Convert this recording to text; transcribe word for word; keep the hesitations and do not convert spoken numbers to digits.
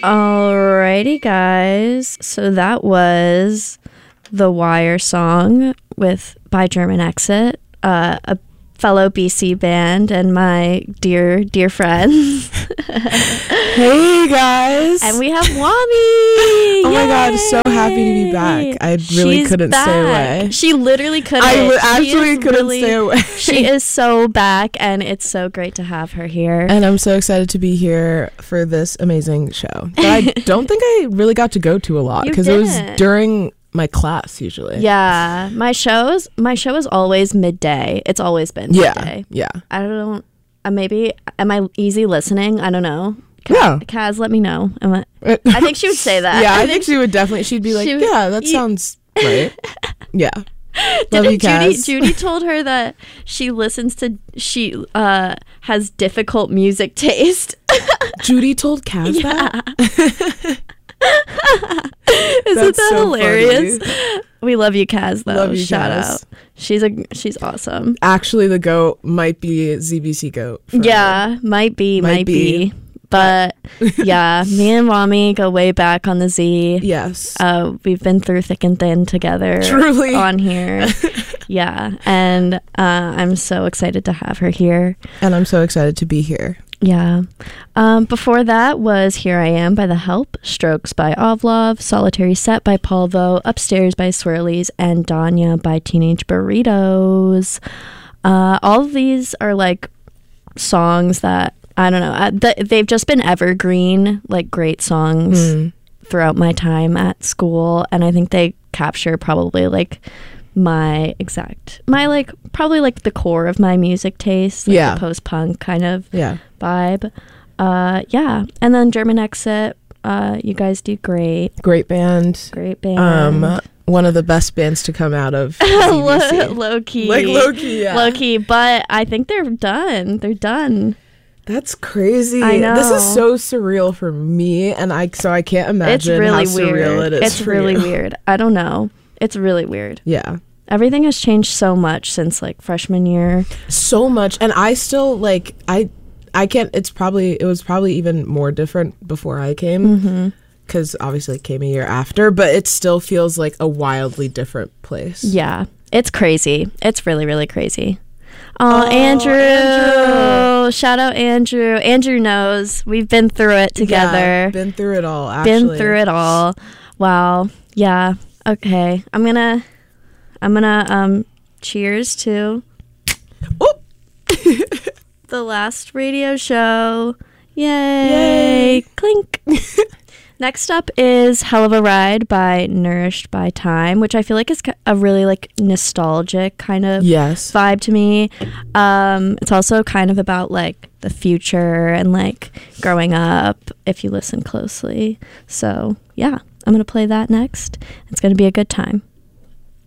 Alrighty, guys. So that was The Wire song with by German Exit, uh, a fellow B C band and my dear, dear friends. Hey, guys. And we have Wami. Oh Yay! my God, so happy to be back. I really She's couldn't back. stay away. She literally couldn't. I w- She actually is couldn't really- stay away. She is so back, and it's so great to have her here. And I'm so excited to be here for this amazing show that I don't think I really got to go to a lot You because it was didn't. during my class usually. Yeah, my shows. My show is always midday. It's always been Yeah. midday. Yeah. I don't. Uh, maybe am I easy listening? I don't know. Ka- Yeah. Kaz, let me know. Am I, I think she would say that. Yeah, I, think she would definitely. She'd be like, she would- "Yeah, that you- sounds right." Yeah. Love Didn't you, Judy? Kaz. Judy told her that she listens to. She uh has difficult music taste. Judy told Kaz that. Isn't That's that so hilarious? funny. We love you, Kaz. Though Love you, shout Kaz. out. She's a she's awesome. Actually, the goat might be Z B C goat. for her. Yeah, might be, might, Might be. be. But yeah, me and Wami go way back on the Z. Yes. Uh, we've been through thick and thin together. Truly. On here. Yeah, and uh, I'm so excited to have her here. And I'm so excited to be here. Yeah. Um, before that was Here I Am by The Help, Strokes by Ovlov, Solitary Set by Polvo, Upstairs by Swirlies, and Danya by Teenage Burritos. Uh, all of these are like songs that, I don't know, uh, th- they've just been evergreen, like great songs Mm. throughout my time at school. And I think they capture probably like my exact, my like, probably like the core of my music taste, like Yeah. the post-punk kind of Yeah. vibe. Uh, yeah. And then German Exit, uh, you guys do great. Great band. Great band. Um, one of the best bands to come out of low, Z B C. low key. Like low key, yeah. Low key. But I think they're done. They're done. That's crazy. I know. This is so surreal for me, and I so I can't imagine It's really how weird. surreal it is. It's for really you. weird. I don't know. It's really weird. Yeah. Everything has changed so much since like freshman year. So much, and I still like I I can't. It's probably it was probably even more different before I came, because obviously it came a year after, but it still feels like a wildly different place. Yeah. It's crazy. It's really, really crazy. Oh, Oh, Andrew. Andrew. Shout out Andrew. Andrew knows. We've been through it together. Yeah, been through it all. Actually, Been through it all. Wow. Yeah. Okay. I'm gonna I'm gonna um cheers to Oh! the last radio show. Yay. Yay. Clink. Next up is Hell of a Ride by Nourished by Time, which I feel like is ki- a really like nostalgic kind of Yes. vibe to me. Um, it's also kind of about like the future and like growing up if you listen closely. So yeah, I'm gonna play that next. It's gonna be a good time.